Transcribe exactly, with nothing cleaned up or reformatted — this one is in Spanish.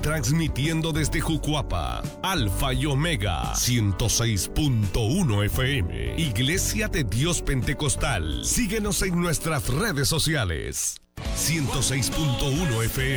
transmitiendo desde Jucuapa, Alfa y Omega, ciento seis punto uno F M. Iglesia de Dios Pentecostal. Síguenos en nuestras redes sociales. ciento seis punto uno F M.